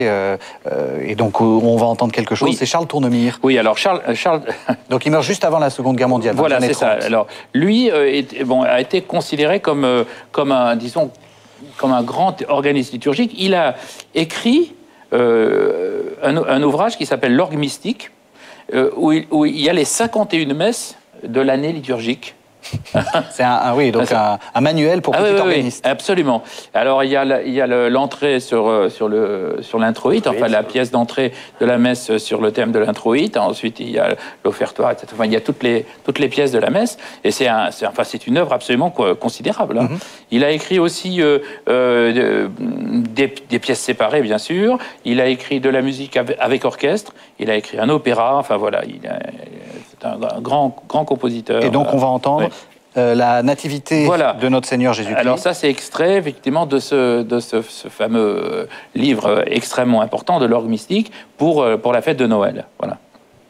et donc on va entendre quelque chose, c'est Charles Tournemire. Oui, alors Charles... Donc il meurt juste avant la Seconde Guerre mondiale. Voilà, c'est ça. Alors lui a été considéré comme un, disons, comme un grand organiste liturgique. Il a écrit un ouvrage qui s'appelle L'Orgue mystique, où il y a les 51 messes de l'année liturgique. C'est un manuel pour petit organiste. Oui, absolument. Alors il y a l'entrée sur l'introïte, enfin la pièce d'entrée de la messe sur le thème de l'introïte. Ensuite il y a l'offertoire, etc. Enfin, il y a toutes les pièces de la messe. Et c'est une œuvre absolument considérable. Hein. Il a écrit aussi des pièces séparées, bien sûr. Il a écrit de la musique avec orchestre. Il a écrit un opéra. Enfin voilà, c'est un grand compositeur. Et donc on va entendre la nativité de notre Seigneur Jésus-Christ. Alors ça, c'est extrait effectivement de ce fameux livre extrêmement important de l'orgue mystique pour la fête de Noël. Voilà.